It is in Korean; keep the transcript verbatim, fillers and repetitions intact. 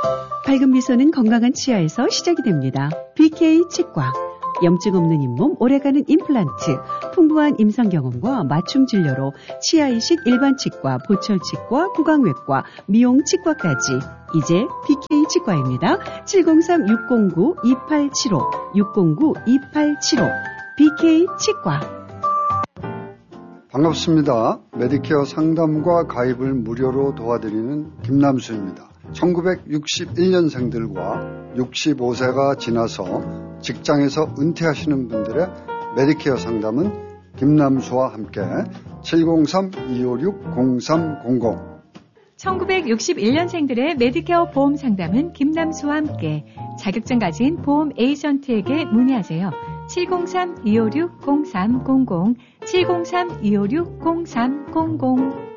밝은 미소는 건강한 치아에서 시작이 됩니다. 비케이 치과. 염증 없는 잇몸, 오래가는 임플란트, 풍부한 임상 경험과 맞춤 진료로 치아 이식 일반 치과, 보철 치과, 구강외과, 미용 치과까지 이제 비케이 치과입니다. 칠공삼 육공구 이팔칠오, 육공구 이팔칠오, 비케이 치과. 반갑습니다. 메디케어 상담과 가입을 무료로 도와드리는 김남수입니다. 천구백육십일 년생들과 육십오 세가 지나서 직장에서 은퇴하시는 분들의 메디케어 상담은 김남수와 함께 칠공삼 이오육 공삼공공. 천구백육십일 년생들의 메디케어 보험 상담은 김남수와 함께 자격증 가진 보험 에이전트에게 문의하세요. 칠공삼 이오육 공삼공공, 칠공삼 이오육 공삼공공.